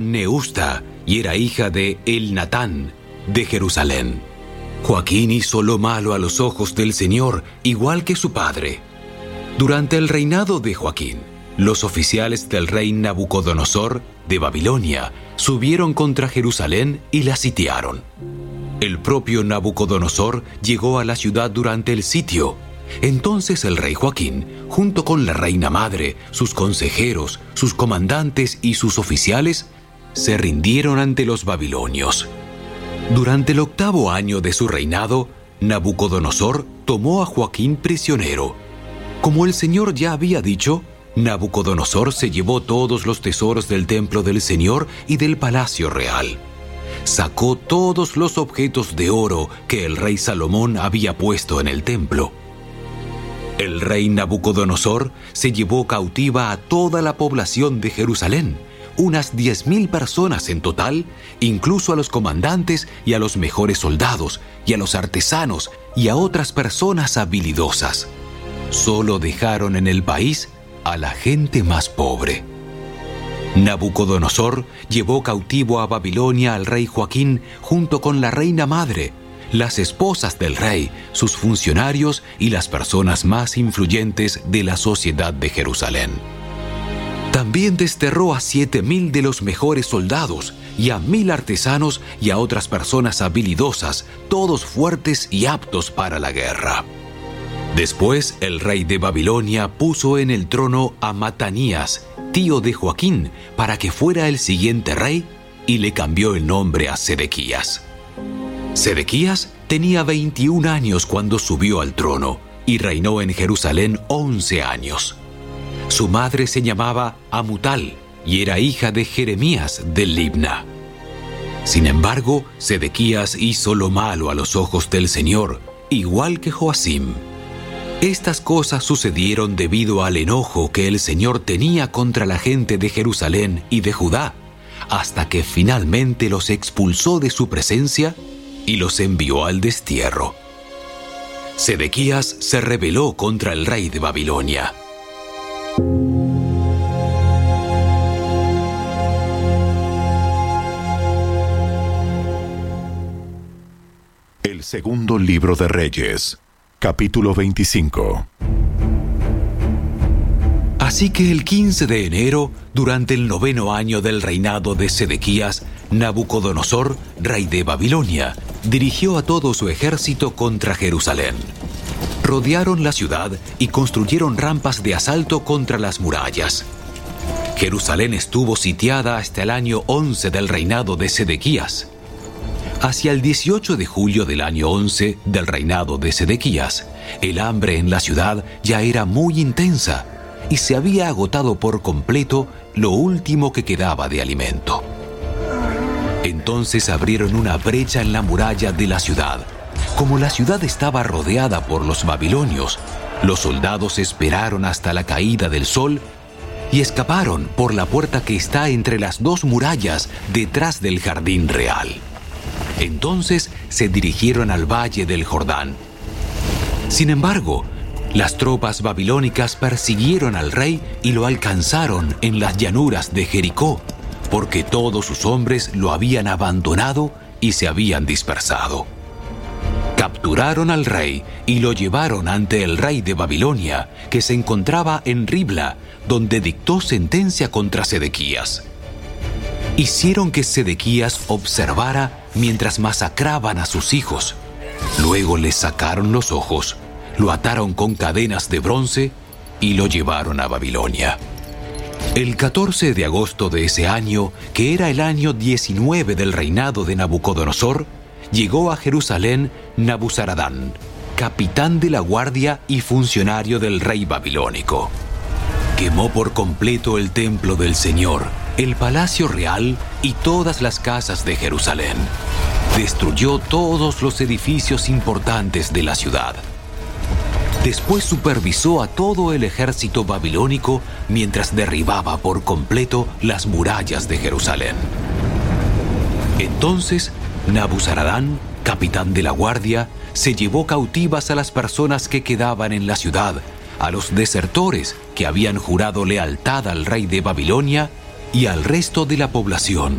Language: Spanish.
Neusta y era hija de Elnatán de Jerusalén. Joaquín hizo lo malo a los ojos del Señor, igual que su padre. Durante el reinado de Joaquín, los oficiales del rey Nabucodonosor de Babilonia subieron contra Jerusalén y la sitiaron. El propio Nabucodonosor llegó a la ciudad durante el sitio. Entonces el rey Joaquín, junto con la reina madre, sus consejeros, sus comandantes y sus oficiales, se rindieron ante los babilonios. Durante el 8º año de su reinado, Nabucodonosor tomó a Joaquín prisionero. Como el Señor ya había dicho, Nabucodonosor se llevó todos los tesoros del templo del Señor y del palacio real. Sacó todos los objetos de oro que el rey Salomón había puesto en el templo. El rey Nabucodonosor se llevó cautiva a toda la población de Jerusalén, unas 10,000 personas en total, incluso a los comandantes y a los mejores soldados, y a los artesanos y a otras personas habilidosas. Solo dejaron en el país a la gente más pobre. Nabucodonosor llevó cautivo a Babilonia al rey Joaquín junto con la reina madre, las esposas del rey, sus funcionarios y las personas más influyentes de la sociedad de Jerusalén. También desterró a 7,000 de los mejores soldados y a 1,000 artesanos y a otras personas habilidosas, todos fuertes y aptos para la guerra. Después, el rey de Babilonia puso en el trono a Matanías, tío de Joaquín, para que fuera el siguiente rey, y le cambió el nombre a Sedequías. Sedequías tenía 21 años cuando subió al trono y reinó en Jerusalén 11 años. Su madre se llamaba Amutal y era hija de Jeremías de Libna. Sin embargo, Sedequías hizo lo malo a los ojos del Señor, igual que Joacim. Estas cosas sucedieron debido al enojo que el Señor tenía contra la gente de Jerusalén y de Judá, hasta que finalmente los expulsó de su presencia y los envió al destierro. Sedequías se rebeló contra el rey de Babilonia. El segundo libro de Reyes, capítulo 25. Así que el 15 de enero, durante el 9º año del reinado de Sedequías, Nabucodonosor, rey de Babilonia, dirigió a todo su ejército contra Jerusalén. Rodearon la ciudad y construyeron rampas de asalto contra las murallas. Jerusalén estuvo sitiada hasta el año 11 del reinado de Sedequías. Hacia el 18 de julio del año 11 del reinado de Sedequías, el hambre en la ciudad ya era muy intensa y se había agotado por completo lo último que quedaba de alimento. Entonces abrieron una brecha en la muralla de la ciudad. Como la ciudad estaba rodeada por los babilonios, los soldados esperaron hasta la caída del sol y escaparon por la puerta que está entre las dos murallas detrás del jardín real. Entonces se dirigieron al valle del Jordán. Sin embargo, las tropas babilónicas persiguieron al rey y lo alcanzaron en las llanuras de Jericó, porque todos sus hombres lo habían abandonado y se habían dispersado. Capturaron al rey y lo llevaron ante el rey de Babilonia, que se encontraba en Ribla, donde dictó sentencia contra Sedequías. Hicieron que Sedequías observara mientras masacraban a sus hijos. Luego les sacaron los ojos, lo ataron con cadenas de bronce y lo llevaron a Babilonia. El 14 de agosto de ese año, que era el año 19 del reinado de Nabucodonosor, llegó a Jerusalén Nabuzaradán, capitán de la guardia y funcionario del rey babilónico. Quemó por completo el templo del Señor, el palacio real y todas las casas de Jerusalén. Destruyó todos los edificios importantes de la ciudad. Después supervisó a todo el ejército babilónico mientras derribaba por completo las murallas de Jerusalén. Entonces, Nabuzaradán, capitán de la guardia, se llevó cautivas a las personas que quedaban en la ciudad, a los desertores que habían jurado lealtad al rey de Babilonia y al resto de la población.